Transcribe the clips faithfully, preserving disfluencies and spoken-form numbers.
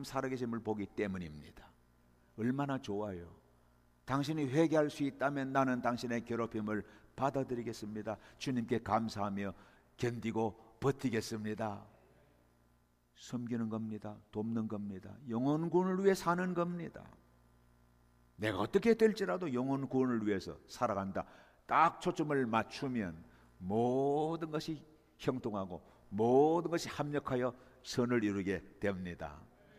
살아계심을 보기 때문입니다. 얼마나 좋아요. 당신이 회개할 수 있다면 나는 당신의 괴롭힘을 받아들이겠습니다. 주님께 감사하며 견디고 버티겠습니다. 섬기는 겁니다. 돕는 겁니다. 영혼 구원을 위해 사는 겁니다. 내가 어떻게 될지라도 영혼 구원을 위해서 살아간다. 딱 초점을 맞추면 모든 것이 형통하고 모든 것이 합력하여 선을 이루게 됩니다.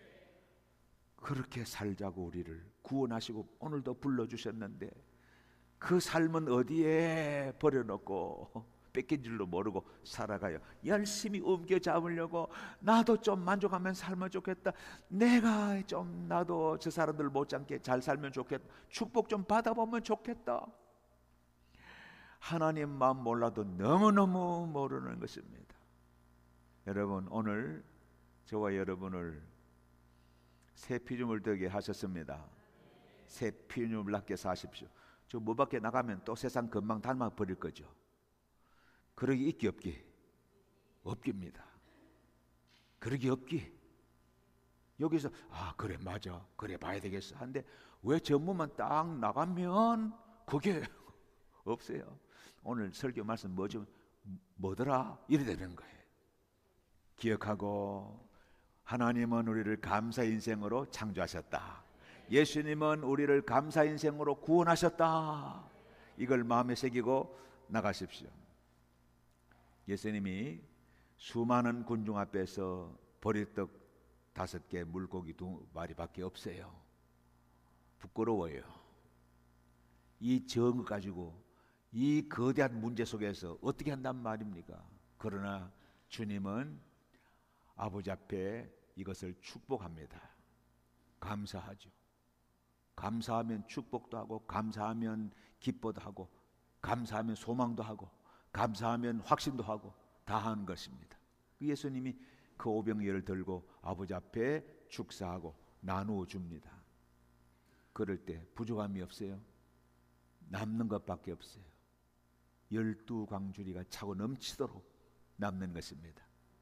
그렇게 살자고 우리를 구원하시고 오늘도 불러주셨는데 그 삶은 어디에 버려놓고 뺏긴 줄로 모르고 살아가요. 열심히 옮겨 잡으려고 나도 좀 만족하면 살면 좋겠다. 내가 좀 나도 저 사람들 못지않게 잘 살면 좋겠다. 축복 좀 받아보면 좋겠다. 하나님 마음 몰라도 너무너무 모르는 것입니다. 여러분, 오늘 저와 여러분을 새 피조물 되게 하셨습니다. 새 피조물답게 사십시오. 저 문 밖에 나가면 또 세상 금방 닮아 버릴 거죠. 그러기 있기 없기 없깁니다. 그러기 없기. 여기서 아 그래 맞아 그래 봐야 되겠어 한데 왜 전문만 딱 나가면 그게 없어요. 오늘 설교 말씀 뭐죠? 뭐더라? 이래 되는 거예요. 기억하고 하나님은 우리를 감사 인생으로 창조하셨다. 예수님은 우리를 감사 인생으로 구원하셨다. 이걸 마음에 새기고 나가십시오. 예수님이 수많은 군중 앞에서 보리떡 다섯 개, 물고기 두 마리밖에 없어요. 부끄러워요. 이 적은 것 가지고 이 거대한 문제 속에서 어떻게 한단 말입니까? 그러나 주님은 아버지 앞에 이것을 축복합니다. 감사하죠. 감사하면 축복도 하고, 감사하면 기뻐도 하고, 감사하면 소망도 하고, 감사하면 확신도 하고 다 하는 것입니다. 예수님이 그 오병이어를 들고 아버지 앞에 축사하고 나누어 줍니다. 그럴 때 부족함이 없어요. 남는 것밖에 없어요. 열두 광주리가 차고 넘치도록 남는 것입니다.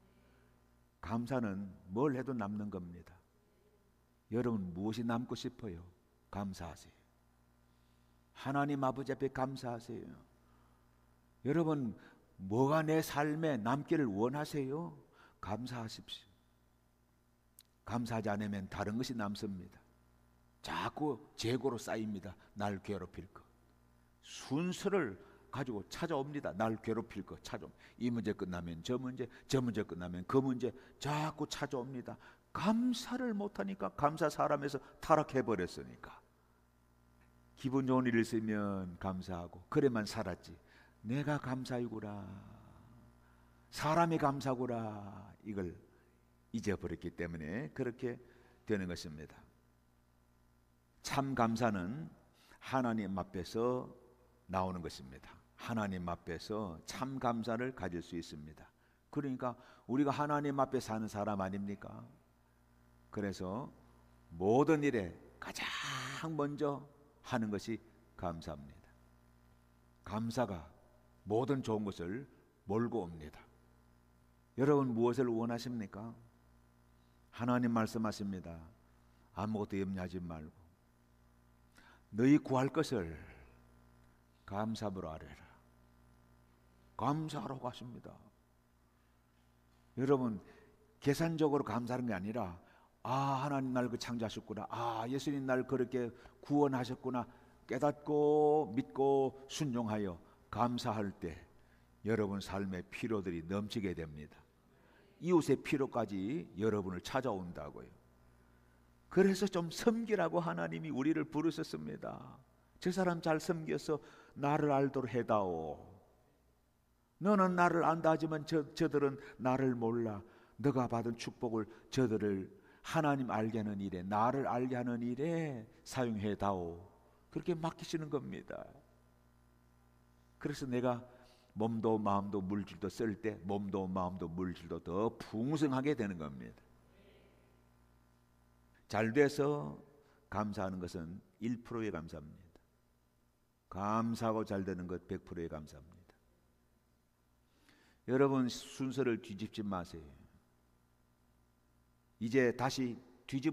감사는 뭘 해도 남는 겁니다. 여러분 무엇이 남고 싶어요? 감사하세요. 하나님 아버지 앞에 감사하세요. 여러분 뭐가 내 삶에 남기를 원하세요? 감사하십시오. 감사하지 않으면 다른 것이 남습니다. 자꾸 재고로 쌓입니다. 날 괴롭힐 것. 순서를 가지고 찾아옵니다. 날 괴롭힐 것 찾아옵니다. 이 문제 끝나면 저 문제, 저 문제 끝나면 그 문제 자꾸 찾아옵니다. 감사를 못하니까 감사 사람에서 타락해버렸으니까. 기분 좋은 일 있으면 감사하고 그래만 살았지. 내가 감사이구나, 사람이 감사구나, 이걸 잊어버렸기 때문에 그렇게 되는 것입니다. 참 감사는 하나님 앞에서 나오는 것입니다. 하나님 앞에서 참 감사를 가질 수 있습니다. 그러니까 우리가 하나님 앞에 사는 사람 아닙니까? 그래서 모든 일에 가장 먼저 하는 것이 감사입니다. 감사가 모든 좋은 것을 몰고 옵니다. 여러분 무엇을 원하십니까? 하나님 말씀하십니다. 아무것도 염려하지 말고 너희 구할 것을 감사함으로 아뢰라. 감사하라고 하십니다. 여러분 계산적으로 감사하는 게 아니라 아 하나님 날 그 창조하셨구나, 아 예수님 날 그렇게 구원하셨구나 깨닫고 믿고 순종하여 감사할 때 여러분 삶의 필요들이 넘치게 됩니다. 이웃의 필요까지 여러분을 찾아온다고요. 그래서 좀 섬기라고 하나님이 우리를 부르셨습니다. 저 사람 잘 섬겨서 나를 알도록 해다오. 너는 나를 안다 하지만 저, 저들은 나를 몰라. 너가 받은 축복을 저들을 하나님 알게 하는 일에, 나를 알게 하는 일에 사용해다오. 그렇게 맡기시는 겁니다. 그래서 내가 몸도 마음도 물질도 쓸 때 몸도 마음도 물질도 더 풍성하게 되는 겁니다. 잘 돼서 감사하는 것은 일 퍼센트의 감사입니다. 감사하고 잘 되는 것 백 퍼센트의 감사입니다. 여러분 순서를 뒤집지 마세요. 이제 다시